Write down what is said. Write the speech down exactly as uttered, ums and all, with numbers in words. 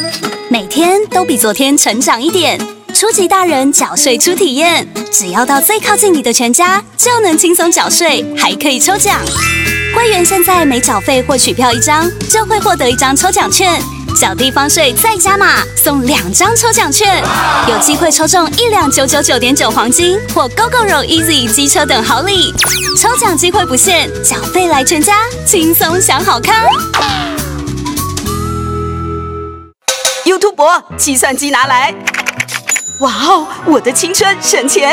每天都比昨天成长一点。初级大人缴税初体验，只要到最靠近你的全家，就能轻松缴税，还可以抽奖。会员现在每缴费或取票一张，就会获得一张抽奖券。缴地方税再加码，送两张抽奖券，有机会抽中一辆九九九点九黄金或 Gogoro Easy 机车等好礼。抽奖机会不限，缴费来全家，轻松享好康。 YouTube 计算机拿来！哇哦，我的青春省钱！